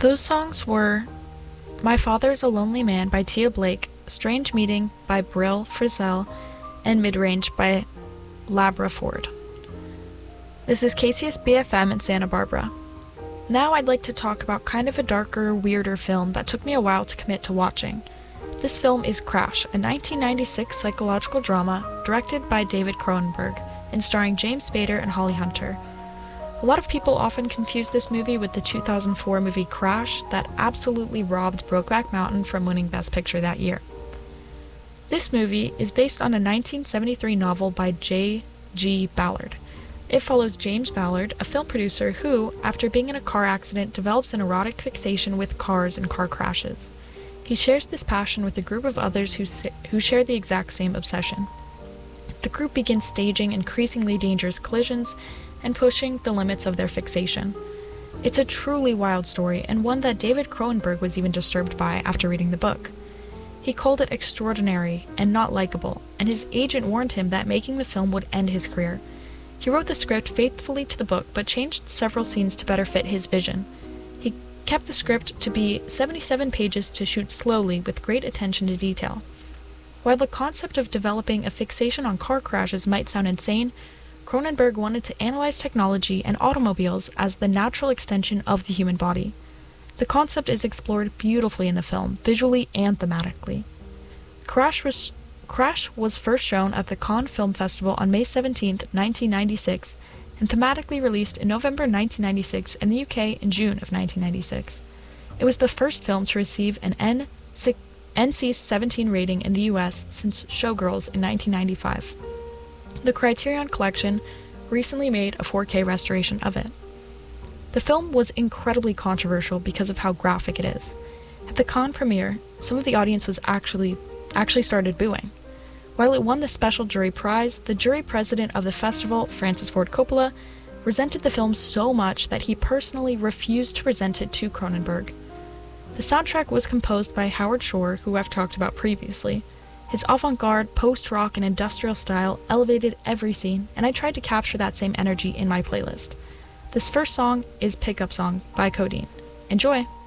Those songs were My Father's a Lonely Man by Tia Blake, Strange Meeting by Brill Frisell, and Midrange by Labra Ford. This is KCS BFM in Santa Barbara. Now I'd like to talk about kind of a darker, weirder film that took me a while to commit to watching. This film is Crash, a 1996 psychological drama directed by David Cronenberg and starring James Spader and Holly Hunter. A lot of people often confuse this movie with the 2004 movie Crash that absolutely robbed Brokeback Mountain from winning Best Picture that year. This movie is based on a 1973 novel by J.G. Ballard. It follows James Ballard, a film producer who, after being in a car accident, develops an erotic fixation with cars and car crashes. He shares this passion with a group of others who share the exact same obsession. The group begins staging increasingly dangerous collisions and pushing the limits of their fixation. It's a truly wild story, and one that David Cronenberg was even disturbed by after reading the book. He called it extraordinary and not likable, and his agent warned him that making the film would end his career. He wrote the script faithfully to the book, but changed several scenes to better fit his vision. He kept the script to be 77 pages to shoot slowly with great attention to detail. While the concept of developing a fixation on car crashes might sound insane, Cronenberg wanted to analyze technology and automobiles as the natural extension of the human body. The concept is explored beautifully in the film, visually and thematically. Crash was first shown at the Cannes Film Festival on May 17, 1996, and thematically released in November 1996 in the UK in June of 1996. It was the first film to receive an NC-17 rating in the US since Showgirls in 1995. The Criterion Collection recently made a 4K restoration of it. The film was incredibly controversial because of how graphic it is. At the Cannes premiere, some of the audience was actually started booing. While it won the special jury prize, the jury president of the festival, Francis Ford Coppola, resented the film so much that he personally refused to present it to Cronenberg. The soundtrack was composed by Howard Shore, who I've talked about previously. His avant-garde, post-rock, and industrial style elevated every scene, and I tried to capture that same energy in my playlist. This first song is Pickup Song by Codeine. Enjoy!